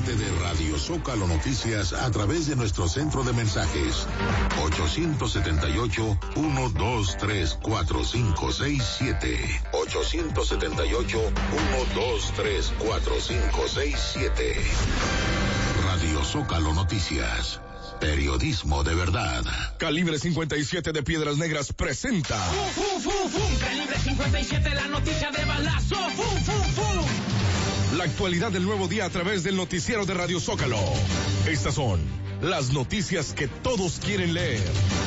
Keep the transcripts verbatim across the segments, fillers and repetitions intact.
parte de Radio Zócalo Noticias a través de nuestro centro de mensajes ocho siete ocho, uno dos tres, cuatro cinco seis siete. ocho siete ocho, uno dos tres, cuatro cinco seis siete. Radio Zócalo Noticias. Periodismo de verdad. Calibre cincuenta y siete de Piedras Negras presenta. ¡Fum, fum, fum, fum! Calibre cincuenta y siete, la noticia de balazo. ¡Fum, fum, fum! La actualidad del nuevo día a través del noticiero de Radio Zócalo. Estas son las noticias que todos quieren leer.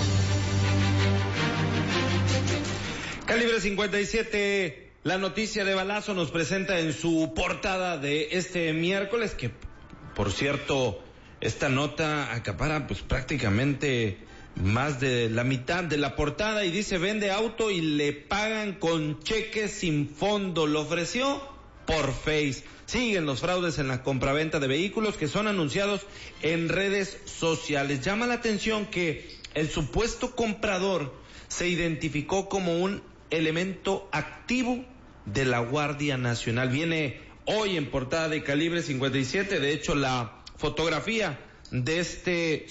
Calibre cincuenta y siete, la noticia de balazo, nos presenta en su portada de este miércoles, que por cierto, esta nota acapara pues prácticamente más de la mitad de la portada y dice: vende auto y le pagan con cheques sin fondo. Lo ofreció por Face. Siguen los fraudes en la compraventa de vehículos que son anunciados en redes sociales. Llama la atención que el supuesto comprador se identificó como un elemento activo de la Guardia Nacional. Viene hoy en portada de Calibre cincuenta y siete, de hecho la fotografía de este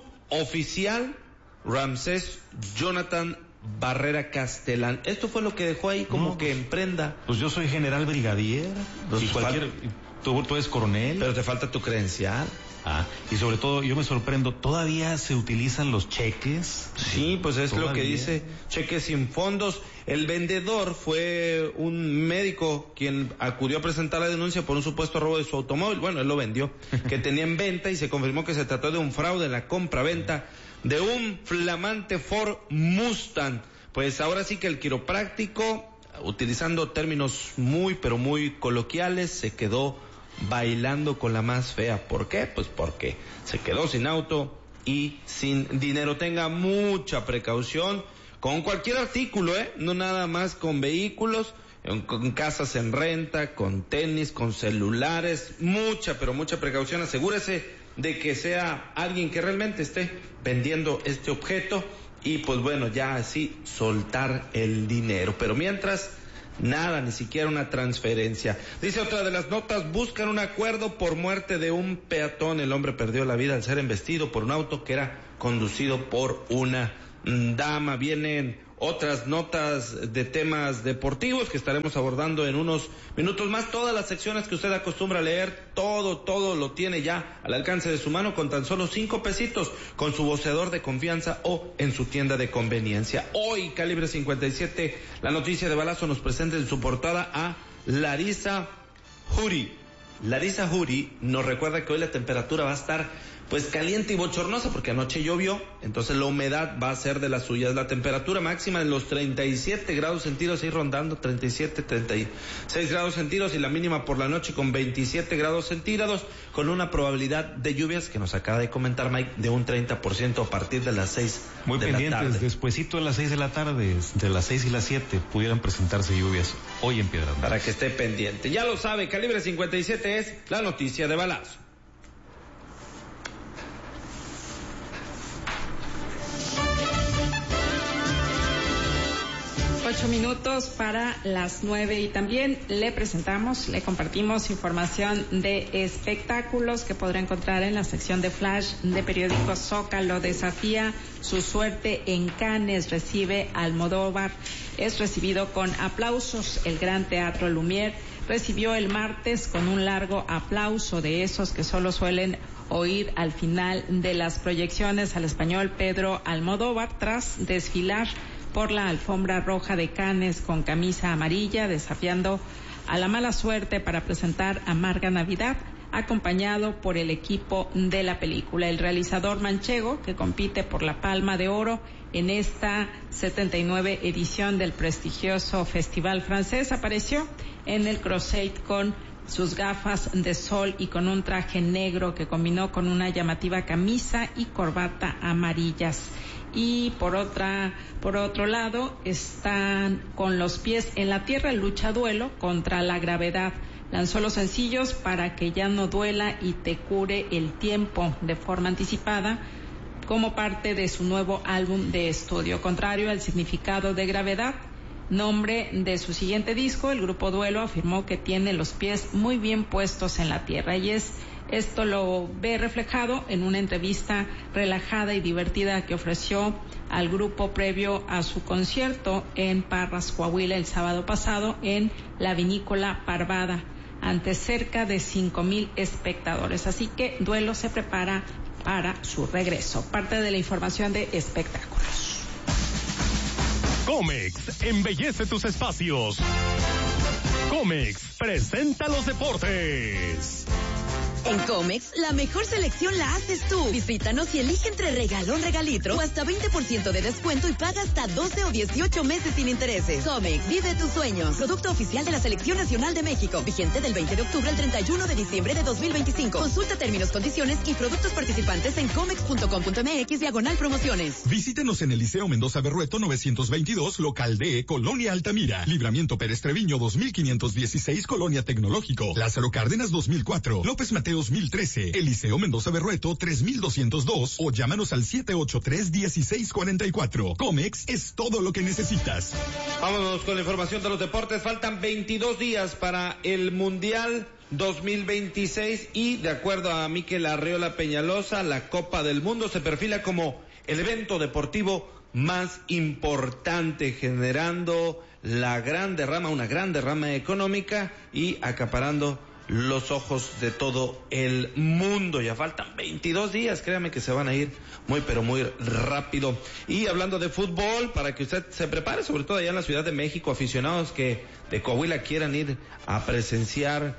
suboficial Ramsés Jonathan Barrera Castelán. Esto fue lo que dejó ahí como no, que en prenda. Pues yo soy general brigadier, pues y cualquier, tú, tú eres coronel. Pero te falta tu credencial. Ah, y sobre todo yo me sorprendo, ¿todavía se utilizan los cheques? Sí, pues es ¿Todavía? Lo que dice, cheques sin fondos. El vendedor fue un médico quien acudió a presentar la denuncia por un supuesto robo de su automóvil. Bueno, él lo vendió, que tenía en venta, y se confirmó que se trató de un fraude en la compra-venta de un flamante Ford Mustang. Pues ahora sí que el quiropráctico, utilizando términos muy pero muy coloquiales, se quedó bailando con la más fea. ¿Por qué? Pues porque se quedó sin auto y sin dinero. Tenga mucha precaución con cualquier artículo, ¿eh? No nada más con vehículos, con casas en renta, con tenis, con celulares. Mucha, pero mucha precaución. Asegúrese de que sea alguien que realmente esté vendiendo este objeto y pues bueno, ya así soltar el dinero. Pero mientras, nada, ni siquiera una transferencia. Dice otra de las notas: buscan un acuerdo por muerte de un peatón. El hombre perdió la vida al ser embestido por un auto que era conducido por una dama. Vienen otras notas de temas deportivos que estaremos abordando en unos minutos más. Todas las secciones que usted acostumbra a leer, todo, todo lo tiene ya al alcance de su mano con tan solo cinco pesitos, con su voceador de confianza o en su tienda de conveniencia. Hoy, Calibre cincuenta y siete, la noticia de balazo, nos presenta en su portada a Larisa Jury. Larisa Jury nos recuerda que hoy la temperatura va a estar pues caliente y bochornosa, porque anoche llovió, entonces la humedad va a ser de las suyas. La temperatura máxima en los treinta y siete grados centígrados, ahí rondando treinta y siete, treinta y seis grados centígrados, y la mínima por la noche con veintisiete grados centígrados, con una probabilidad de lluvias que nos acaba de comentar Mike de un treinta por ciento a partir de las seis Muy de la tarde. Muy pendientes, despuesito de las seis de la tarde, de las seis y las siete, pudieran presentarse lluvias hoy en Piedras Negras. Para que esté pendiente. Ya lo sabe, Calibre cincuenta y siete es la noticia de balazo. Ocho minutos para las nueve, y también le presentamos, le compartimos información de espectáculos que podrá encontrar en la sección de Flash de Periódico Zócalo. Desafía su suerte en Cannes, recibe Almodóvar, es recibido con aplausos. El Gran Teatro Lumière recibió el martes con un largo aplauso, de esos que solo suelen oír al final de las proyecciones, al español Pedro Almodóvar, tras desfilar por la alfombra roja de Cannes con camisa amarilla, desafiando a la mala suerte para presentar Amarga Navidad, acompañado por el equipo de la película. El realizador manchego, que compite por la Palma de Oro en esta setenta y nueve edición del prestigioso festival francés, apareció en el Crusade con sus gafas de sol y con un traje negro que combinó con una llamativa camisa y corbata amarillas. Y por otra, por otro lado, están con los pies en la tierra, lucha duelo contra la gravedad. Lanzó los sencillos Para que ya no duela y Te cure el tiempo de forma anticipada, como parte de su nuevo álbum de estudio. Contrario al significado de gravedad, nombre de su siguiente disco. El grupo Duelo afirmó que tiene los pies muy bien puestos en la tierra, y es esto lo ve reflejado en una entrevista relajada y divertida que ofreció al grupo previo a su concierto en Parras, Coahuila, el sábado pasado en la Vinícola Parvada, ante cerca de cinco mil espectadores. Así que Duelo se prepara para su regreso. Parte de la información de espectáculos. Comex embellece tus espacios. Comex presenta los deportes. En Comex, la mejor selección la haces tú. Visítanos y elige entre regalón, regalitro o hasta veinte por ciento de descuento y paga hasta doce o dieciocho meses sin intereses. Comex, vive tus sueños. Producto oficial de la Selección Nacional de México. Vigente del veinte de octubre al treinta y uno de diciembre de dos mil veinticinco. Consulta términos, condiciones y productos participantes en comex punto com punto m x diagonal promociones. Visítenos en el Liceo Mendoza Berrueto novecientos veintidós, local D, Colonia Altamira. Libramiento Pérez Treviño dos mil quinientos dieciséis, Colonia Tecnológico. Lázaro Cárdenas dos mil cuatro. López Mateo dos mil trece, Eliseo Mendoza Berrueto tres mil doscientos dos o llámanos al siete ocho tres, dieciséis cuarenta y cuatro. Comex es todo lo que necesitas. Vámonos con la información de los deportes. Faltan veintidós días para el Mundial dos mil veintiséis y de acuerdo a Miquel Arreola Peñalosa, la Copa del Mundo se perfila como el evento deportivo más importante, generando la gran derrama, una gran derrama económica y acaparando los ojos de todo el mundo. Ya faltan veintidós días, créame que se van a ir muy pero muy rápido. Y hablando de fútbol, para que usted se prepare, sobre todo allá en la Ciudad de México, aficionados que de Coahuila quieran ir a presenciar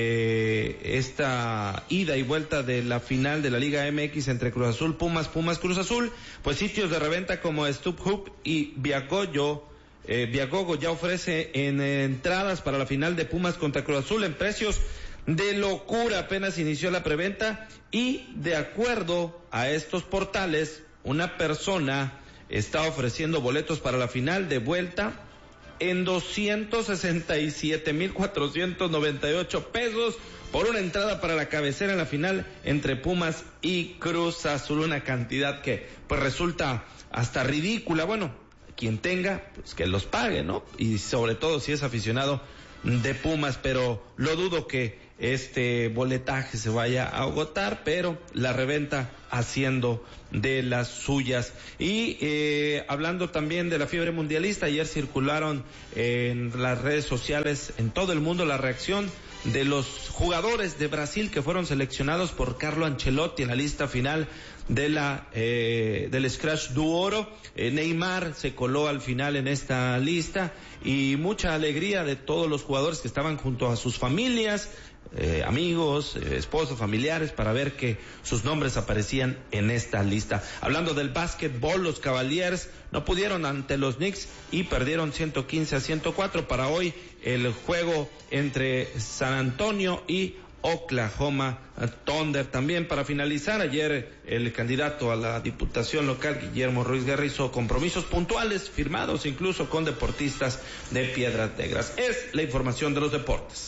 eh, esta ida y vuelta de la final de la Liga M X entre Cruz Azul, Pumas, Pumas, Cruz Azul, pues sitios de reventa como StubHub y Viagogo Eh, Viagogo ya ofrece en eh, entradas para la final de Pumas contra Cruz Azul en precios de locura. Apenas inició la preventa y de acuerdo a estos portales, una persona está ofreciendo boletos para la final de vuelta en doscientos sesenta y siete mil cuatrocientos noventa y ocho pesos por una entrada para la cabecera en la final entre Pumas y Cruz Azul, una cantidad que pues resulta hasta ridícula. Bueno, quien tenga, pues que los pague, ¿no? Y sobre todo si es aficionado de Pumas, pero lo dudo que este boletaje se vaya a agotar, pero la reventa haciendo de las suyas. Y eh, hablando también de la fiebre mundialista, ayer circularon en las redes sociales en todo el mundo la reacción de los jugadores de Brasil que fueron seleccionados por Carlo Ancelotti en la lista final de la eh, del Scratch du Oro. eh, Neymar se coló al final en esta lista y mucha alegría de todos los jugadores que estaban junto a sus familias, eh, amigos, eh, esposos, familiares, para ver que sus nombres aparecían en esta lista. Hablando del básquetbol, los Cavaliers no pudieron ante los Knicks y perdieron ciento quince a ciento cuatro. Para hoy el juego entre San Antonio y Oklahoma Thunder. También para finalizar, ayer el candidato a la diputación local, Guillermo Ruiz Guerra, hizo compromisos puntuales firmados incluso con deportistas de Piedras Negras. Es la información de los deportes.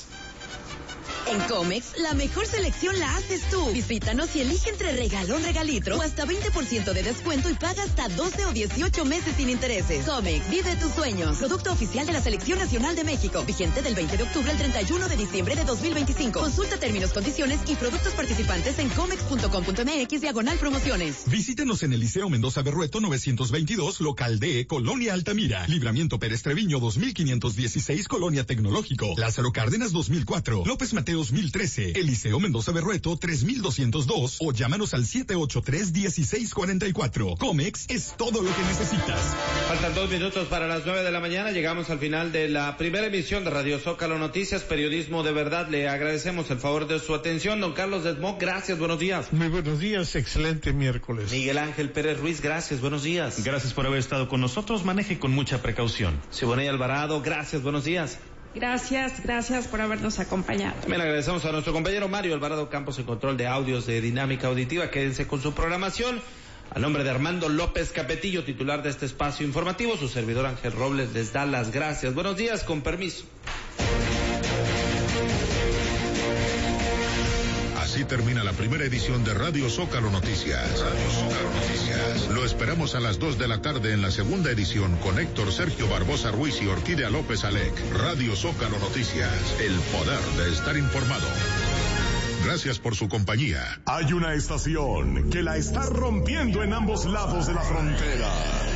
En Comex, la mejor selección la haces tú. Visítanos y elige entre regalón, regalitro o hasta veinte por ciento de descuento y paga hasta doce o dieciocho meses sin intereses. Comex, vive tus sueños. Producto oficial de la Selección Nacional de México. Vigente del veinte de octubre al treinta y uno de diciembre de dos mil veinticinco. Consulta términos, condiciones y productos participantes en comex punto com punto m x diagonal promociones. Visítenos en el Liceo Mendoza Berrueto novecientos veintidós, local D, Colonia Altamira. Libramiento Pérez Treviño dos mil quinientos dieciséis, Colonia Tecnológico. Lázaro Cárdenas dos mil cuatro. López Mateo dos mil trece, Eliseo Mendoza Berrueto tres mil doscientos dos o llámanos al siete ocho tres, dieciséis cuarenta y cuatro. Comex es todo lo que necesitas. Faltan dos minutos para las nueve de la mañana. Llegamos al final de la primera emisión de Radio Zócalo Noticias, periodismo de verdad. Le agradecemos el favor de su atención. Don Carlos Desmó, gracias, buenos días. Muy buenos días, excelente miércoles. Miguel Ángel Pérez Ruiz, gracias, buenos días. Gracias por haber estado con nosotros. Maneje con mucha precaución. Siboney Alvarado, gracias, buenos días. Gracias, gracias por habernos acompañado. También agradecemos a nuestro compañero Mario Alvarado Campos en control de audios de Dinámica Auditiva. Quédense con su programación. A nombre de Armando López Capetillo, titular de este espacio informativo, su servidor Ángel Robles les da las gracias. Buenos días, con permiso. Así termina la primera edición de Radio Zócalo Noticias. Radio Zócalo Noticias. Lo esperamos a las dos de la tarde en la segunda edición con Héctor Sergio Barbosa Ruiz y Orquídea López Alec. Radio Zócalo Noticias. El poder de estar informado. Gracias por su compañía. Hay una estación que la está rompiendo en ambos lados de la frontera.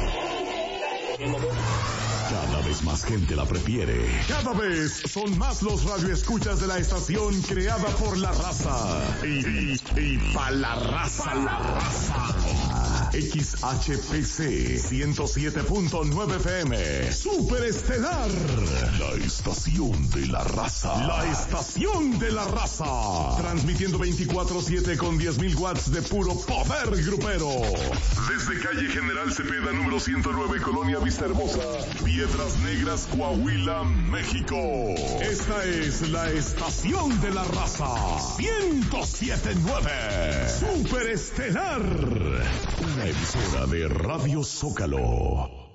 Cada vez más gente la prefiere. Cada vez son más los radioescuchas de la estación creada por la raza. Y, y, y pa' la raza, la raza. X H P C ciento siete punto nueve F M. Superestelar. La estación de la raza. La estación de la raza. Transmitiendo veinticuatro siete con diez mil watts de puro poder grupero. Desde calle General Cepeda, número ciento nueve, Colonia Vista Hermosa, Piedras Negras, Coahuila, México. Esta es la estación de la raza. ciento siete punto nueve. Superestelar. Una emisora de Radio Zócalo.